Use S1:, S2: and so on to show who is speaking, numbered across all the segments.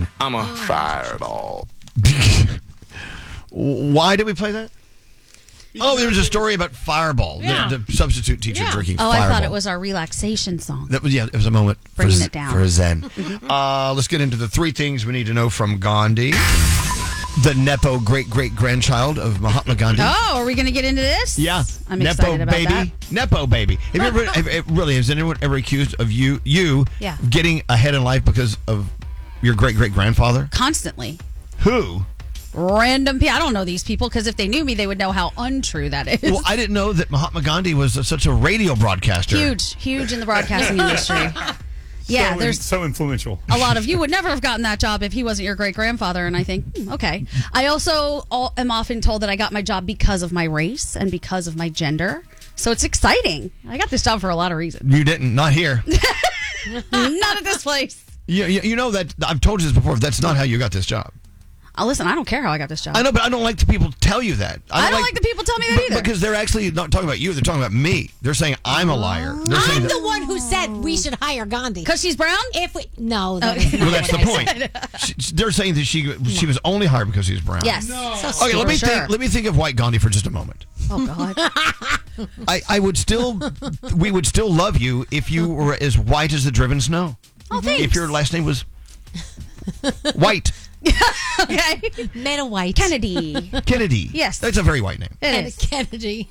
S1: I'm a fireball.
S2: Why did we play that? Oh, there was a story about Fireball, the substitute teacher drinking Fireball.
S3: I thought it was our relaxation song.
S2: That was, it was a moment
S3: Bringing it down.
S2: for a zen. Let's get into the 3 things we need to know from Gandhi, the Nepo great-great-grandchild of Mahatma Gandhi.
S3: Oh, are we going to get into this?
S2: Yeah.
S3: I'm
S2: Nepo
S3: excited about
S2: baby.
S3: that.
S2: Nepo baby. Has anyone ever accused of you getting ahead in life because of your great-great-grandfather?
S3: Constantly.
S2: Who?
S3: Random people. I don't know these people because if they knew me, they would know how untrue that is.
S2: Well, I didn't know that Mahatma Gandhi was such a radio broadcaster.
S3: Huge in the broadcasting industry. Yeah, there's
S4: so influential.
S3: A lot of you would never have gotten that job if he wasn't your great grandfather. And I think, okay. I also am often told that I got my job because of my race and because of my gender. So it's exciting. I got this job for a lot of reasons.
S2: You didn't. Not here.
S3: Not at this place.
S2: You know that I've told you this before. That's not how you got this job.
S3: Listen, I don't care how I got this job.
S2: I know, but I don't like the people tell you that.
S3: I don't like the people tell me that either.
S2: Because they're actually not talking about you. They're talking about me. They're saying I'm a liar.
S5: I'm the one who said we should hire Gandhi.
S3: Because she's brown?
S5: No.
S2: Well, that's the point. They're saying that she was only hired because she's brown.
S3: Yes.
S5: No.
S3: So
S2: okay, let me think of White Gandhi for just a moment.
S3: Oh, God.
S2: We would still love you if you were as white as the driven snow.
S3: Oh, thanks.
S2: If your last name was White.
S3: Okay.
S5: Meta White.
S2: Kennedy.
S3: Yes.
S2: That's a very white name.
S3: It is.
S5: Kennedy.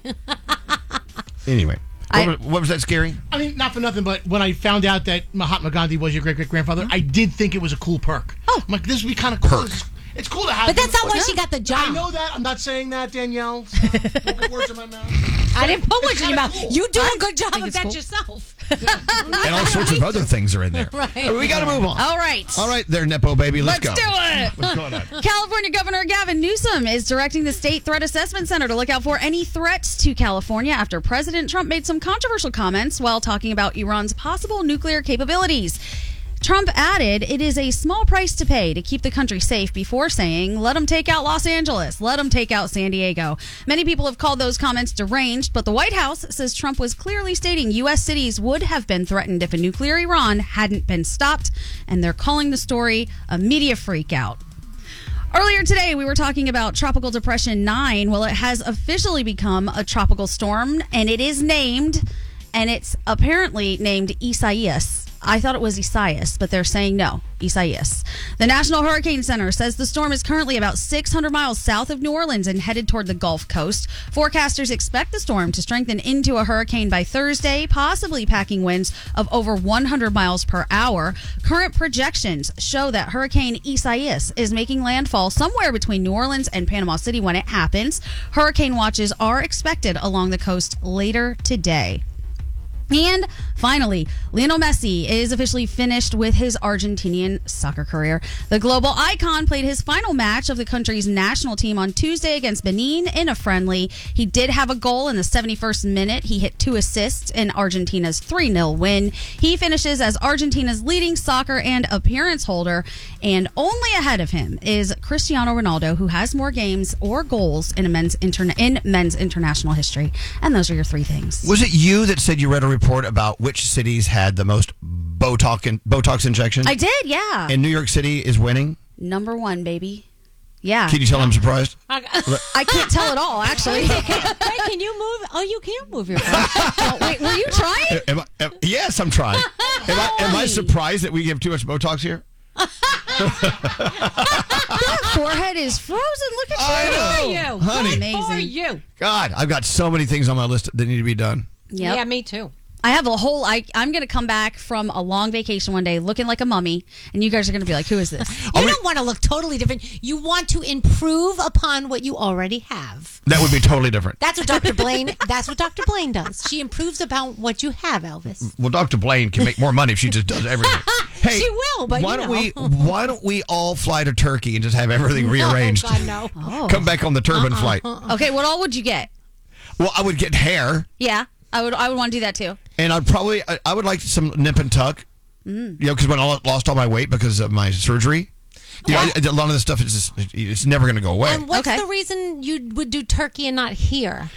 S2: Anyway. What was that, Scary?
S6: I mean, not for nothing, but when I found out that Mahatma Gandhi was your great-great-grandfather, I did think it was a cool perk.
S3: Oh.
S6: I'm like, this would be kind of cool. It's cool to have.
S5: But that's not why she got the job.
S6: I know that. I'm not saying that, Danielle. Don't put words in my mouth.
S5: I didn't put words in your mouth.
S6: Cool.
S5: You do a good job of that
S3: cool.
S5: yourself.
S2: And all sorts of other things are in there.
S5: Right.
S2: We got to move on.
S3: All right.
S2: All right, there, Nepo baby. Let's go.
S3: do it.
S2: What's going on?
S3: California Governor Gavin Newsom is directing the State Threat Assessment Center to look out for any threats to California after President Trump made some controversial comments while talking about Iran's possible nuclear capabilities. Trump added, it is a small price to pay to keep the country safe before saying, let them take out Los Angeles, let them take out San Diego. Many people have called those comments deranged, but the White House says Trump was clearly stating U.S. cities would have been threatened if a nuclear Iran hadn't been stopped, and they're calling the story a media freakout. Earlier today, we were talking about Tropical Depression 9. Well, it has officially become a tropical storm, and it is named, and it's apparently named Isaias. I thought it was Isaias, but they're saying no, Isaias. The National Hurricane Center says the storm is currently about 600 miles south of New Orleans and headed toward the Gulf Coast. Forecasters expect the storm to strengthen into a hurricane by Thursday, possibly packing winds of over 100 miles per hour. Current projections show that Hurricane Isaias is making landfall somewhere between New Orleans and Panama City when it happens. Hurricane watches are expected along the coast later today. And finally, Lionel Messi is officially finished with his Argentinian soccer career. The global icon played his final match of the country's national team on Tuesday against Benin in a friendly. He did have a goal in the 71st minute. He hit 2 assists in Argentina's 3-0 win. He finishes as Argentina's leading soccer and appearance holder, and only ahead of him is Cristiano Ronaldo, who has more games or goals in men's international history. And those are your 3 things.
S2: Was it you that said you read a report about which cities had the most Botox injections?
S3: I did, yeah.
S2: And New York City is winning?
S3: Number 1, baby. Yeah.
S2: Can you tell I'm surprised?
S3: I can't tell at all, actually.
S5: Wait, can you move? Oh, you can't move your phone.
S3: Oh, wait, were you trying?
S2: Yes, I'm trying. Am I surprised that we give too much Botox here?
S3: That forehead is frozen. Look at you.
S2: I know. Honey.
S3: Amazing.
S5: For you.
S2: God, I've got so many things on my list that need to be done.
S3: Yep.
S5: Yeah, me too.
S3: I have a whole. I'm going to come back from a long vacation one day looking like a mummy, and you guys are going to be like, "Who is this?"
S5: You don't want to look totally different. You want to improve upon what you already have.
S2: That would be totally different.
S5: That's what Dr. Blaine. That's what Dr. Blaine does. She improves upon what you have, Elvis.
S2: Well, Dr. Blaine can make more money if she just does everything. Hey,
S5: she will, but
S2: why don't we all fly to Turkey and just have everything rearranged?
S5: Oh, God, no.
S3: Oh.
S2: Come back on the turban flight.
S3: Okay, what all would you get?
S2: Well, I would get hair.
S3: Yeah, I would want to do that too.
S2: And I would like some nip and tuck. You know, because when I lost all my weight because of my surgery, you know, a lot of this stuff is just, it's never going to go away.
S5: And what's the reason you would do Turkey and not here?